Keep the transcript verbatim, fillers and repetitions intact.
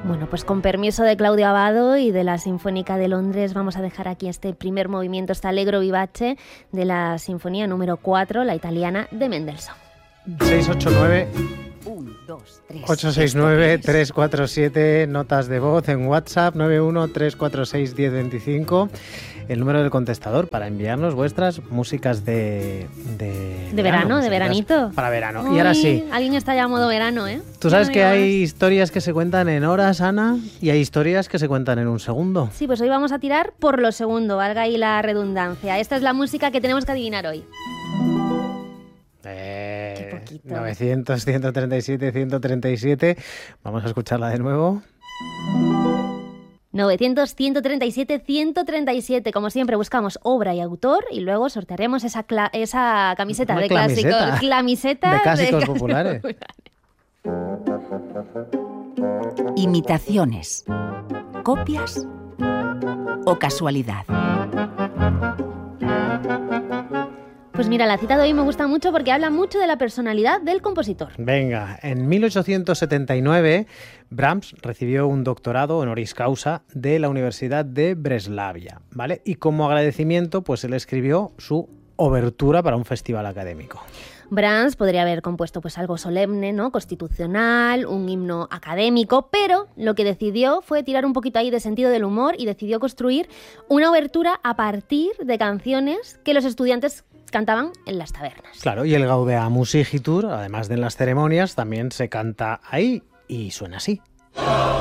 Bueno, pues con permiso de Claudio Abbado y de la Sinfónica de Londres vamos a dejar aquí este primer movimiento, este Allegro vivace de la Sinfonía número cuatro, la italiana de Mendelssohn. seis ocho nueve ocho seis nueve tres cuatro siete, notas de voz en WhatsApp nueve uno tres cuatro seis uno cero dos cinco, el número del contestador para enviarnos vuestras músicas de de, de verano, de veranito. Para verano. Uy, y ahora sí. Alguien está ya a modo verano, ¿eh? Tú sabes que hay historias que se cuentan en horas, Ana, y hay historias que se cuentan en un segundo. Sí, pues hoy vamos a tirar por lo segundo, valga ahí la redundancia. Esta es la música que tenemos que adivinar hoy. Eh, novecientos, ciento treinta y siete, ciento treinta y siete. Vamos a escucharla de nuevo. novecientos, ciento treinta y siete, ciento treinta y siete. Como siempre, buscamos obra y autor y luego sortearemos esa, cla- esa camiseta Una de clamiseta. clásicos. Clamiseta De clásicos de populares. Imitaciones, copias o casualidad. Pues mira, la cita de hoy me gusta mucho porque habla mucho de la personalidad del compositor. Venga, en mil ochocientos setenta y nueve Brahms recibió un doctorado honoris causa de la Universidad de Breslavia, ¿vale? Y como agradecimiento, pues él escribió su obertura para un festival académico. Brahms podría haber compuesto pues algo solemne, ¿no? Constitucional, un himno académico, pero lo que decidió fue tirar un poquito ahí de sentido del humor y decidió construir una obertura a partir de canciones que los estudiantes cantaban en las tabernas. Claro, y el Gaudeamus Igitur, además de en las ceremonias, también se canta ahí y suena así.